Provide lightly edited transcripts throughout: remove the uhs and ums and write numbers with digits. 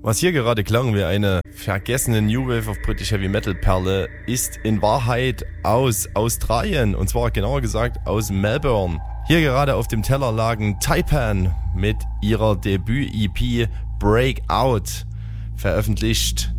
Was hier gerade klang wie eine vergessene New Wave of British Heavy Metal Perle, ist in Wahrheit aus Australien, und zwar genauer gesagt aus Melbourne. Hier gerade auf dem Teller lagen Taipan mit ihrer Debüt-EP Breakout, veröffentlicht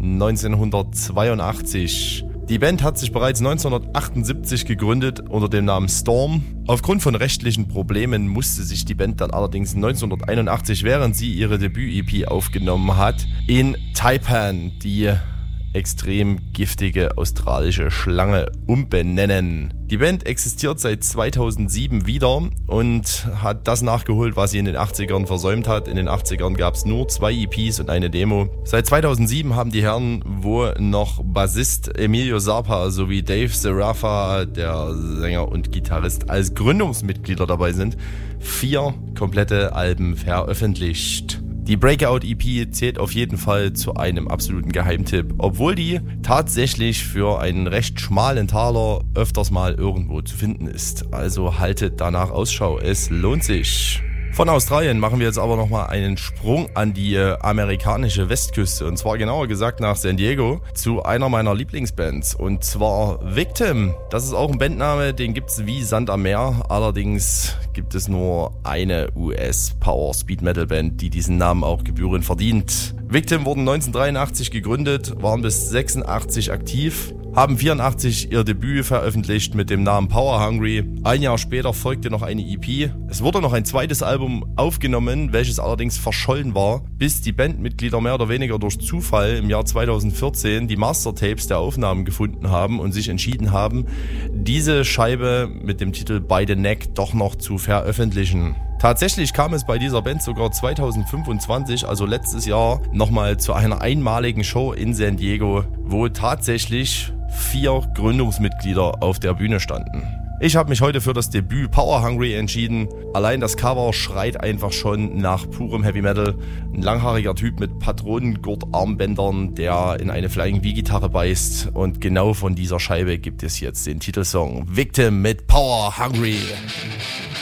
1982. Die Band hat sich bereits 1978 gegründet unter dem Namen Storm. Aufgrund von rechtlichen Problemen musste sich die Band dann allerdings 1981, während sie ihre Debüt-EP aufgenommen hat, in Taipan, die extrem giftige australische Schlange, umbenennen. Die Band existiert seit 2007 wieder und hat das nachgeholt, was sie in den 80ern versäumt hat. In den 80ern gab es nur 2 EPs und eine Demo. Seit 2007 haben die Herren, wo noch Bassist Emilio Zappa sowie Dave Seraffa, der Sänger und Gitarrist, als Gründungsmitglieder dabei sind, 4 komplette Alben veröffentlicht. Die Breakout-EP zählt auf jeden Fall zu einem absoluten Geheimtipp, obwohl die tatsächlich für einen recht schmalen Taler öfters mal irgendwo zu finden ist. Also haltet danach Ausschau, es lohnt sich. Von Australien machen wir jetzt aber nochmal einen Sprung an die amerikanische Westküste, und zwar genauer gesagt nach San Diego zu einer meiner Lieblingsbands, und zwar Victim. Das ist auch ein Bandname, den gibt's wie Sand am Meer, allerdings gibt es nur eine US-Power-Speed-Metal-Band, die diesen Namen auch gebührend verdient. Victim wurden 1983 gegründet, waren bis 86 aktiv, haben 84 ihr Debüt veröffentlicht mit dem Namen Power Hungry. Ein Jahr später folgte noch eine EP. Es wurde noch ein zweites Album aufgenommen, welches allerdings verschollen war, bis die Bandmitglieder mehr oder weniger durch Zufall im Jahr 2014 die Mastertapes der Aufnahmen gefunden haben und sich entschieden haben, diese Scheibe mit dem Titel By the Neck doch noch zu veröffentlichen. Tatsächlich kam es bei dieser Band sogar 2025, also letztes Jahr, nochmal zu einer einmaligen Show in San Diego, wo tatsächlich 4 Gründungsmitglieder auf der Bühne standen. Ich habe mich heute für das Debüt Power Hungry entschieden. Allein das Cover schreit einfach schon nach purem Heavy Metal. Ein langhaariger Typ mit Patronengurtarmbändern, der in eine Flying V-Gitarre beißt. Und genau von dieser Scheibe gibt es jetzt den Titelsong Victim mit Power Hungry.